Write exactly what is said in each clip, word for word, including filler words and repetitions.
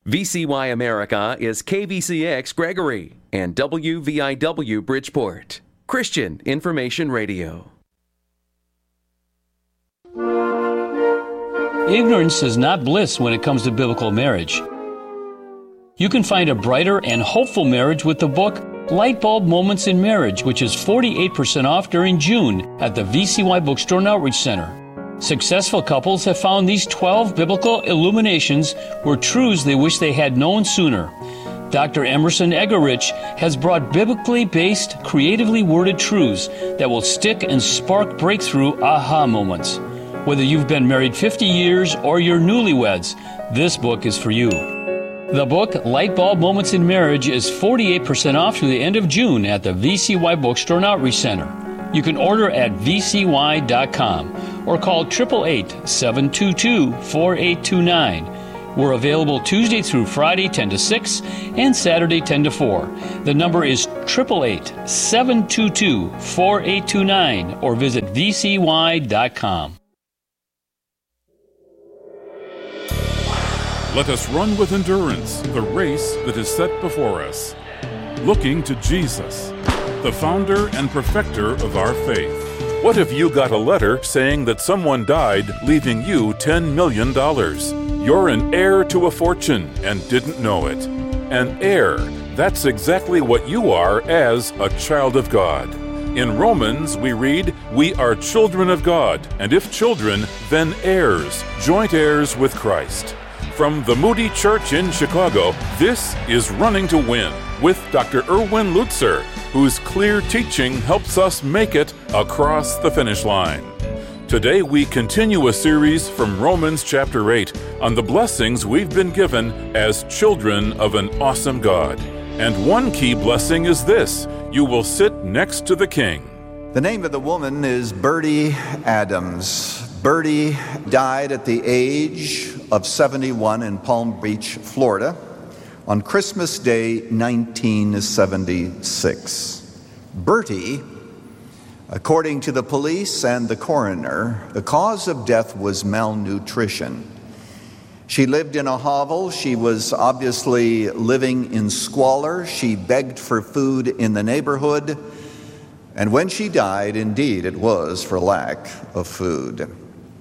V C Y America is K V C X Gregory and W V I W Bridgeport. Christian Information Radio. Ignorance is not bliss when it comes to biblical marriage. You can find a brighter and hopeful marriage with the book Lightbulb Moments in Marriage, which is forty-eight percent off during June at the V C Y Bookstore and Outreach Center. Successful couples have found these twelve biblical illuminations were truths they wish they had known sooner. Doctor Emerson Egerich has brought biblically based, creatively worded truths that will stick and spark breakthrough aha moments. Whether you've been married fifty years or you're newlyweds, this book is for you. The book, Lightbulb Moments in Marriage, is forty-eight percent off through the end of June at the V C Y Bookstore and Outreach Center. You can order at v c y dot com or call eight eight eight, seven two two, four eight two nine. We're available Tuesday through Friday ten to six and Saturday ten to four. The number is eight eight eight, seven two two, four eight two nine or visit v c y dot com. Let us run with endurance the race that is set before us, looking to Jesus, the founder and perfecter of our faith. What if you got a letter saying that someone died, leaving you ten million dollars? You're an heir to a fortune and didn't know it. An heir, that's exactly what you are as a child of God. In Romans, we read, "We are children of God, and if children, then heirs, joint heirs with Christ." From the Moody Church in Chicago, this is Running to Win with Doctor Erwin Lutzer, whose clear teaching helps us make it across the finish line. Today we continue a series from Romans chapter eight on the blessings we've been given as children of an awesome God. And one key blessing is this: you will sit next to the King. The name of the woman is Bertie Adams. Bertie died at the age of seventy-one in Palm Beach, Florida, on Christmas Day, nineteen seventy-six. Bertie, according to the police and the coroner, the cause of death was malnutrition. She lived in a hovel. She was obviously living in squalor. She begged for food in the neighborhood. And when she died, indeed, it was for lack of food.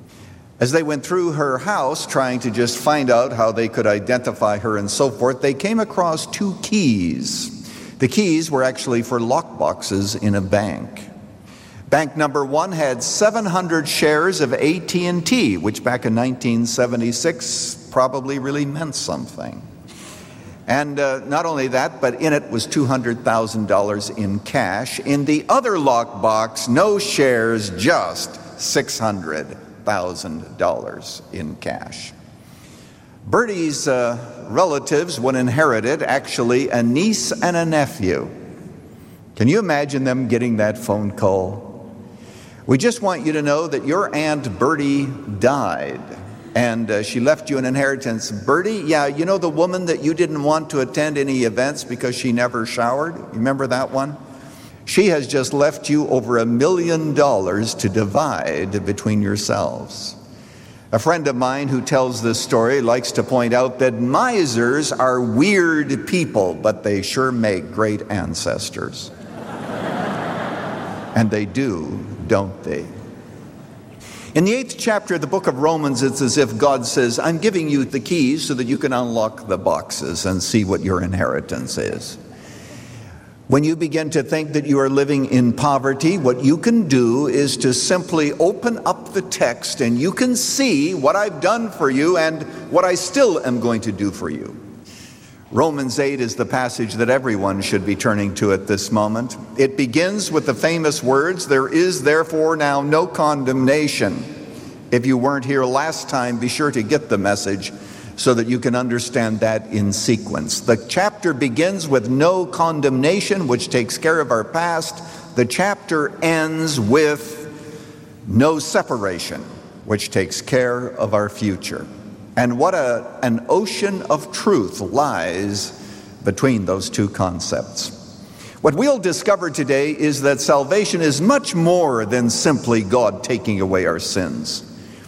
As they went through her house trying to just find out how they could identify her and so forth, they came across two keys. The keys were actually for lock boxes in a bank. Bank number one had seven hundred shares of A T and T, which back in nineteen seventy-six probably really meant something. And uh, not only that, but in it was two hundred thousand dollars in cash. In the other lock box, no shares, just six hundred thousand dollars in cash. Bertie's uh, relatives would inherit it, actually a niece and a nephew. Can you imagine them getting that phone call? We just want you to know that your Aunt Bertie died, and uh, she left you an inheritance. Bertie, yeah, you know the woman that you didn't want to attend any events because she never showered? You remember that one? She has just left you over a million dollars to divide between yourselves. A friend of mine who tells this story likes to point out that misers are weird people, but they sure make great ancestors. And they do, don't they? In the eighth chapter of the book of Romans, it's as if God says, I'm giving you the keys so that you can unlock the boxes and see what your inheritance is. When you begin to think that you are living in poverty, what you can do is to simply open up the text and you can see what I've done for you and what I still am going to do for you. Romans eight is the passage that everyone should be turning to at this moment. It begins with the famous words, there is therefore now no condemnation. If you weren't here last time, be sure to get the message so that you can understand that in sequence. The chapter begins with no condemnation, which takes care of our past. The chapter ends with no separation, which takes care of our future. And what a, an ocean of truth lies between those two concepts. What we'll discover today is that salvation is much more than simply God taking away our sins.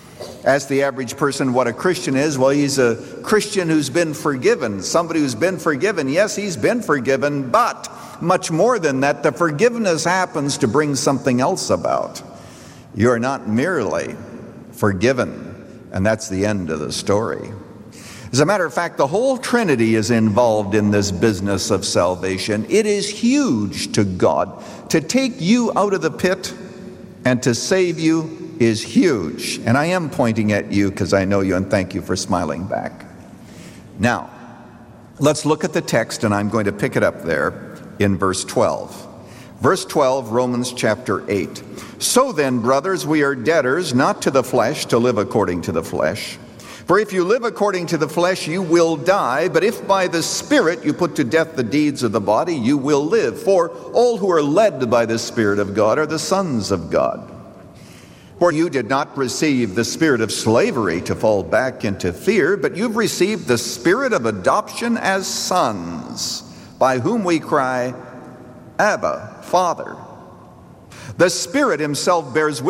Ask the average person what a Christian is. Well, he's a Christian who's been forgiven. Somebody who's been forgiven. Yes, he's been forgiven, but much more than that, the forgiveness happens to bring something else about. You're not merely forgiven, and that's the end of the story. As a matter of fact, the whole Trinity is involved in this business of salvation. It is huge to God. To take you out of the pit and to save you is huge. And I am pointing at you because I know you, and thank you for smiling back. Now, let's look at the text, and I'm going to pick it up there in verse twelve. Verse twelve, Romans chapter eight. So then, brothers, we are debtors, not to the flesh, to live according to the flesh. For if you live according to the flesh, you will die. But if by the Spirit you put to death the deeds of the body, you will live. For all who are led by the Spirit of God are the sons of God. For you did not receive the spirit of slavery to fall back into fear, but you've received the spirit of adoption as sons, by whom we cry, Abba, Father. The Spirit himself bears witness